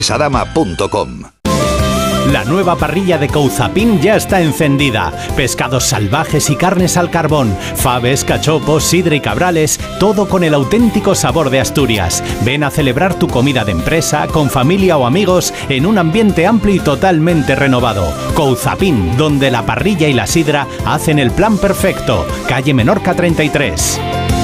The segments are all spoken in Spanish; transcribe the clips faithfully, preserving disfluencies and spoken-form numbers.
sadama punto com. La nueva parrilla de Couzapin ya está encendida. Pescados salvajes y carnes al carbón, faves, cachopos, sidra y cabrales, todo con el auténtico sabor de Asturias. Ven a celebrar tu comida de empresa, con familia o amigos, en un ambiente amplio y totalmente renovado. Couzapin, donde la parrilla y la sidra hacen el plan perfecto. Calle Menorca treinta y tres.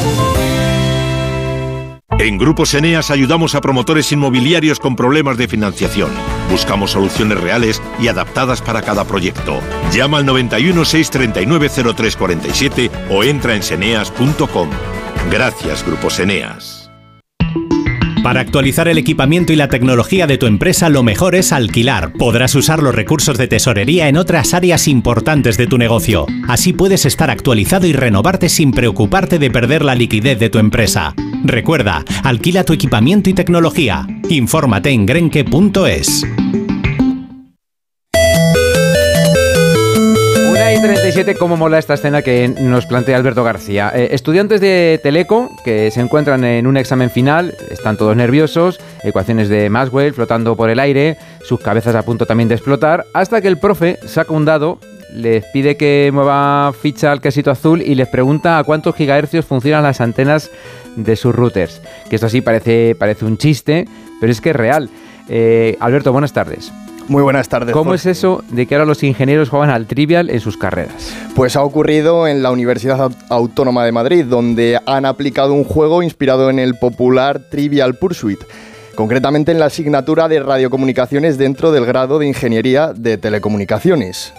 En Grupos Eneas ayudamos a promotores inmobiliarios con problemas de financiación. Buscamos soluciones reales y adaptadas para cada proyecto. Llama al noventa y uno, seiscientos treinta y nueve, cero tres cuarenta y siete o entra en seneas punto com. Gracias, Grupos Eneas. Para actualizar el equipamiento y la tecnología de tu empresa, lo mejor es alquilar. Podrás usar los recursos de tesorería en otras áreas importantes de tu negocio. Así puedes estar actualizado y renovarte sin preocuparte de perder la liquidez de tu empresa. Recuerda, alquila tu equipamiento y tecnología. Infórmate en grenke punto es. una y treinta y siete, cómo mola esta escena que nos plantea Alberto García. Eh, estudiantes de Teleco que se encuentran en un examen final, están todos nerviosos, ecuaciones de Maxwell flotando por el aire, sus cabezas a punto también de explotar, hasta que el profe saca un dado, les pide que mueva ficha al quesito azul y les pregunta a cuántos gigahercios funcionan las antenas de sus routers. Que esto sí parece, parece un chiste, pero es que es real. Eh, Alberto, buenas tardes. Muy buenas tardes. ¿Cómo Jorge. es eso de que ahora los ingenieros juegan al Trivial en sus carreras? Pues ha ocurrido en la Universidad Autónoma de Madrid, donde han aplicado un juego inspirado en el popular Trivial Pursuit, concretamente en la asignatura de radiocomunicaciones dentro del grado de Ingeniería de Telecomunicaciones.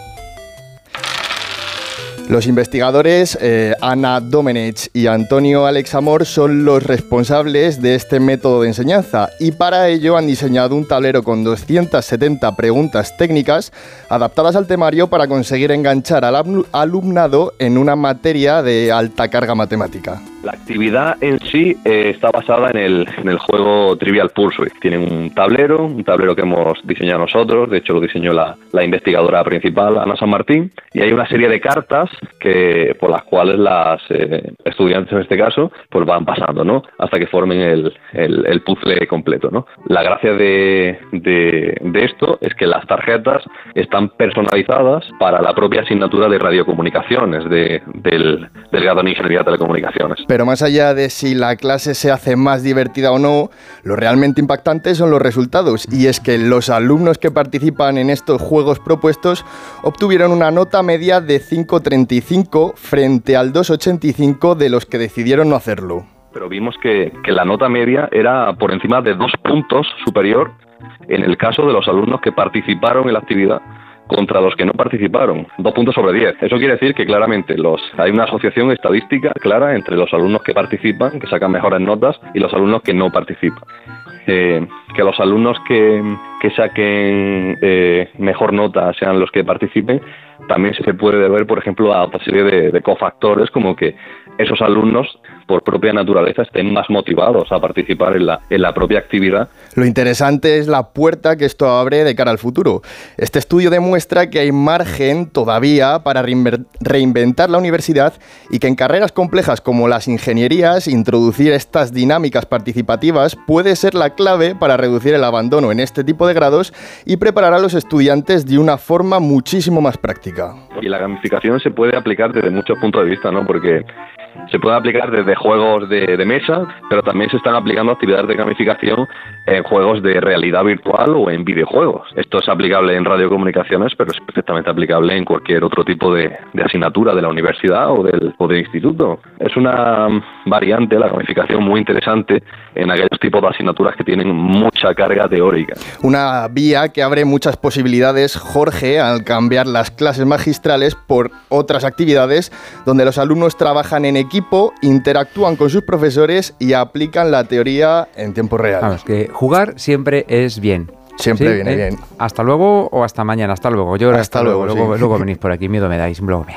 Los investigadores eh, Ana Domenech y Antonio Alex Amor son los responsables de este método de enseñanza y para ello han diseñado un tablero con doscientas setenta preguntas técnicas adaptadas al temario para conseguir enganchar al alumnado en una materia de alta carga matemática. La actividad en sí eh, está basada en el, en el juego Trivial Pursuit. Tienen un tablero, un tablero que hemos diseñado nosotros, de hecho lo diseñó la, la investigadora principal, Ana San Martín, y hay una serie de cartas que por las cuales las eh, estudiantes en este caso pues van pasando, ¿no? Hasta que formen el, el, el puzzle completo, ¿no? La gracia de, de, de esto es que las tarjetas están personalizadas para la propia asignatura de radiocomunicaciones de, del, del grado de Ingeniería de Telecomunicaciones. Pero más allá de si la clase se hace más divertida o no, lo realmente impactante son los resultados, y es que los alumnos que participan en estos juegos propuestos obtuvieron una nota media de cinco coma treinta y cinco frente al dos coma ochenta y cinco de los que decidieron no hacerlo. Pero vimos que, que la nota media era por encima de dos puntos superior en el caso de los alumnos que participaron en la actividad contra los que no participaron, dos puntos sobre diez. Eso quiere decir que claramente los hay una asociación estadística clara entre los alumnos que participan, que sacan mejores notas, y los alumnos que no participan. Eh, que los alumnos que, que saquen eh, mejor nota sean los que participen, también se puede deber, por ejemplo, a otra serie de, de cofactores, como que esos alumnos, por propia naturaleza, estén más motivados a participar en la, en la propia actividad. Lo interesante es la puerta que esto abre de cara al futuro. Este estudio demuestra que hay margen todavía para reinventar la universidad y que en carreras complejas como las ingenierías, introducir estas dinámicas participativas puede ser la clave para reducir el abandono en este tipo de grados y preparar a los estudiantes de una forma muchísimo más práctica. Y la gamificación se puede aplicar desde muchos puntos de vista, ¿no? Porque se puede aplicar desde juegos de, de mesa, pero también se están aplicando actividades de gamificación en juegos de realidad virtual o en videojuegos. Esto es aplicable en radiocomunicaciones, pero es perfectamente aplicable en cualquier otro tipo de, de asignatura de la universidad o del, o del instituto. Es una variante, la gamificación, muy interesante en aquellos tipos de asignaturas que tienen mucha carga teórica. Una vía que abre muchas posibilidades, Jorge, al cambiar las clases magistrales por otras actividades donde los alumnos trabajan en equipo, interactúan con sus profesores y aplican la teoría en tiempo real. Vamos, que jugar siempre es bien. Siempre ¿Sí? viene ¿Eh? bien. Hasta luego o hasta mañana. Hasta luego. Yo hasta, hasta luego, luego. sí. Luego, luego venís por aquí. Miedo me dais. Luego me...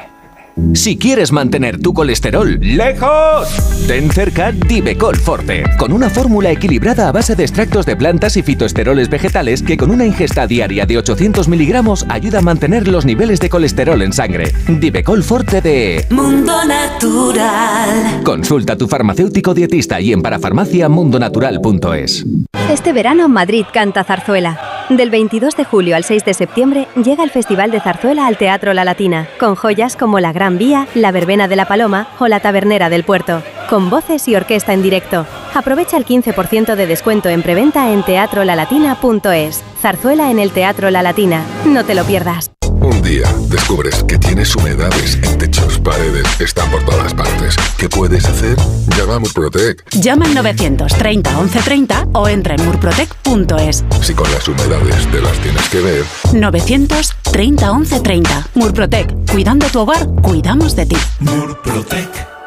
Si quieres mantener tu colesterol lejos, ten cerca Divecol Forte, con una fórmula equilibrada a base de extractos de plantas y fitoesteroles vegetales que con una ingesta diaria de ochocientos miligramos ayuda a mantener los niveles de colesterol en sangre. Divecol Forte de Mundo Natural. Consulta a tu farmacéutico dietista y en parafarmacia mundonatural punto es. Este verano Madrid canta zarzuela. Del veintidós de julio al seis de septiembre llega el Festival de Zarzuela al Teatro La Latina, con joyas como La Gran Vía, La Verbena de la Paloma o La Tabernera del Puerto, con voces y orquesta en directo. Aprovecha el quince por ciento de descuento en preventa en teatro la latina punto es. Zarzuela en el Teatro La Latina. No te lo pierdas. Un día descubres que tienes humedades en techos, paredes, están por todas partes. ¿Qué puedes hacer? Llama a Murprotec. Llama al novecientos treinta once treinta o entra en murprotec punto es. Si con las humedades te las tienes que ver. novecientos treinta once treinta. Murprotec. Cuidando tu hogar, cuidamos de ti. Murprotec.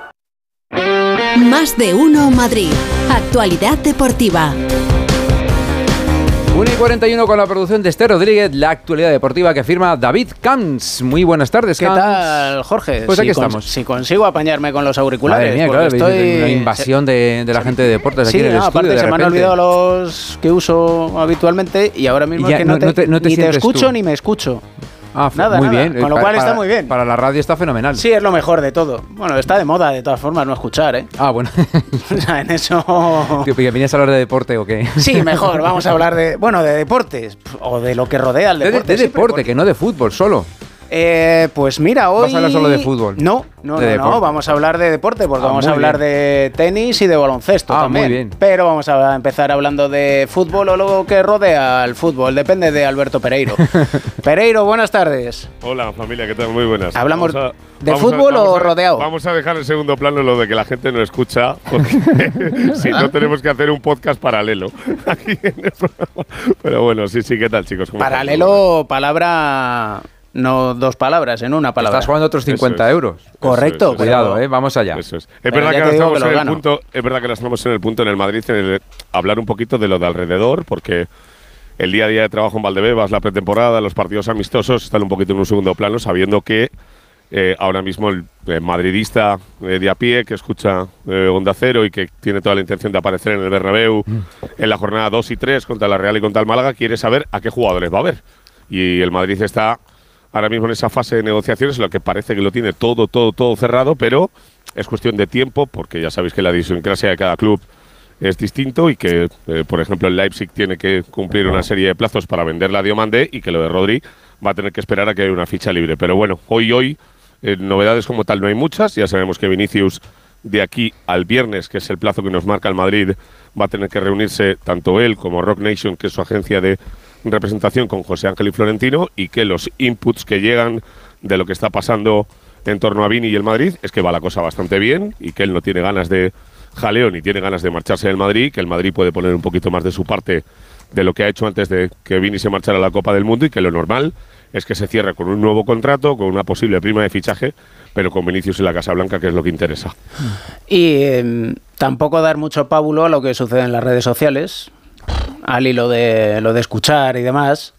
Más de uno Madrid. Actualidad deportiva. uno y cuarenta y uno con la producción de Esther Rodríguez, la actualidad deportiva que firma David Camps. Muy buenas tardes, ¿Qué Camps. tal, Jorge? Pues si aquí con, estamos. Si consigo apañarme con los auriculares. Madre mía, claro, estoy... una invasión de, de la gente de deportes sí, aquí en el no, estudio. aparte de se me han repente. olvidado los que uso habitualmente y ahora mismo Y ya es que no, no- te, no te- no te ni te sientes escucho tú. ni me escucho. Ah, f- Nada, muy nada. bien. Con lo Pa- cual está para- muy bien. Para la radio está fenomenal. Sí, es lo mejor de todo. Bueno, está de moda de todas formas no escuchar, ¿eh? Ah, bueno. O sea, en eso... Tío, ¿que ¿venías a hablar de deporte o qué? Sí, mejor. Vamos a hablar de, bueno, de deportes o de lo que rodea al De, de- deporte. de siempre, deporte, porque- que no de fútbol, solo. Eh, pues mira, hoy... ¿Vas a hablar solo de fútbol? No, no, De no, deporte. no, vamos a hablar de deporte porque Ah, vamos a muy hablar bien. de tenis y de baloncesto Ah, también. muy bien. Pero vamos a empezar hablando de fútbol o lo que rodea al fútbol, depende de Alberto Pereiro. Pereiro, buenas tardes. Hola familia, ¿qué tal? Muy buenas. ¿Hablamos Vamos de vamos fútbol vamos o rodeado? Vamos a dejar en segundo plano lo de que la gente no escucha, porque si no tenemos que hacer un podcast paralelo aquí en el programa. Pero bueno, sí, sí, ¿qué tal chicos? ¿Cómo están? Paralelo, palabra... No dos palabras, en una palabra. Estás jugando otros cincuenta Eso es. euros. Correcto. Eso es, eso es. Cuidado, eh, vamos allá. Eso es. Es Pero verdad ya que te ahora digo estamos que en lo el gano. punto, es verdad que ahora estamos en el punto en el Madrid en el de hablar un poquito de lo de alrededor, porque el día a día de trabajo en Valdebebas, la pretemporada, los partidos amistosos están un poquito en un segundo plano, sabiendo que eh, ahora mismo el eh, madridista eh, de a pie que escucha eh, Onda Cero y que tiene toda la intención de aparecer en el Bernabéu en la jornada dos y tres contra la Real y contra el Málaga, quiere saber a qué jugadores va a haber. Y el Madrid está ahora mismo en esa fase de negociaciones, en lo que parece que lo tiene todo, todo, todo cerrado, pero es cuestión de tiempo, porque ya sabéis que la idiosincrasia de cada club es distinto y que, eh, por ejemplo, el Leipzig tiene que cumplir una serie de plazos para venderla a Diomandé y que lo de Rodri va a tener que esperar a que haya una ficha libre. Pero bueno, hoy, hoy, eh, novedades como tal no hay muchas. Ya sabemos que Vinicius, de aquí al viernes, que es el plazo que nos marca el Madrid, va a tener que reunirse tanto él como Rock Nation, que es su agencia de representación, con José Ángel y Florentino, y que los inputs que llegan de lo que está pasando en torno a Vini y el Madrid es que va la cosa bastante bien y que él no tiene ganas de jaleo ni tiene ganas de marcharse del Madrid, que el Madrid puede poner un poquito más de su parte de lo que ha hecho antes de que Vini se marchara a la Copa del Mundo, y que lo normal es que se cierre con un nuevo contrato, con una posible prima de fichaje, pero con Vinicius en la Casa Blanca, que es lo que interesa. Y eh, tampoco dar mucho pábulo a lo que sucede en las redes sociales, al hilo de lo de escuchar y demás,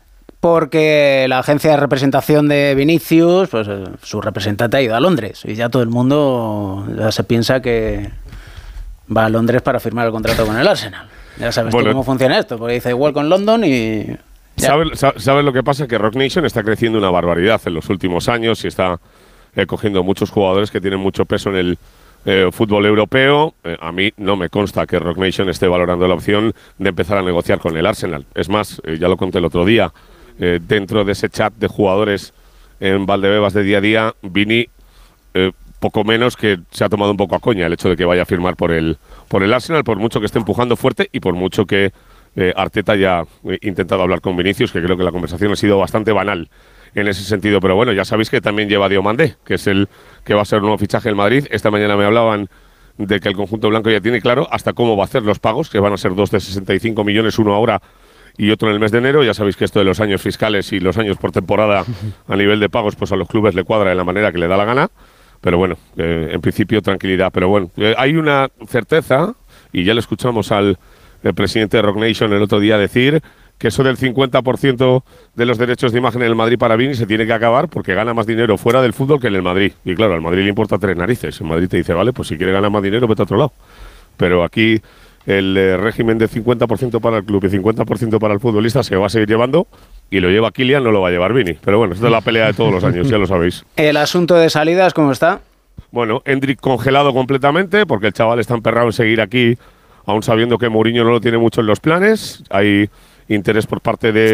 porque la agencia de representación de Vinicius, pues eh, su representante ha ido a Londres y ya todo el mundo ya se piensa que va a Londres para firmar el contrato con el Arsenal. Ya sabes Bueno, tú cómo funciona esto, porque dice igual con London y... ya. ¿Sabes, sa- ¿Sabes lo que pasa? Que Rock Nation está creciendo una barbaridad en los últimos años y está eh, cogiendo muchos jugadores que tienen mucho peso en el eh, fútbol europeo. Eh, a mí no me consta que Rock Nation esté valorando la opción de empezar a negociar con el Arsenal. Es más, eh, ya lo conté el otro día, eh, dentro de ese chat de jugadores en Valdebebas de día a día, Vini, eh, poco menos que se ha tomado un poco a coña el hecho de que vaya a firmar por el, por el Arsenal, por mucho que esté empujando fuerte y por mucho que eh, Arteta haya eh, intentado hablar con Vinicius, que creo que la conversación ha sido bastante banal en ese sentido. Pero bueno, ya sabéis que también lleva a Diomandé, que es el que va a ser un nuevo fichaje del Madrid. Esta mañana me hablaban de que el conjunto blanco ya tiene claro hasta cómo va a hacer los pagos, que van a ser dos de sesenta y cinco millones, uno ahora y otro en el mes de enero. Ya sabéis que esto de los años fiscales y los años por temporada a nivel de pagos, pues a los clubes le cuadra de la manera que le da la gana. Pero bueno, eh, en principio tranquilidad. Pero bueno, eh, hay una certeza, y ya le escuchamos al el presidente de Rock Nation el otro día decir que eso del cincuenta por ciento de los derechos de imagen en el Madrid para Vini se tiene que acabar porque gana más dinero fuera del fútbol que en el Madrid. Y claro, al Madrid le importa tres narices. El Madrid te dice, vale, pues si quiere ganar más dinero, vete a otro lado. Pero aquí el eh, régimen de cincuenta por ciento para el club y cincuenta por ciento para el futbolista se va a seguir llevando, y lo lleva Kylian, no lo va a llevar Vini. Pero bueno, esta es la pelea de todos los años, ya lo sabéis. ¿El asunto de salidas cómo está? Bueno, Endrick congelado completamente, porque el chaval está emperrado en seguir aquí, aún sabiendo que Mourinho no lo tiene mucho en los planes. Hay interés por parte de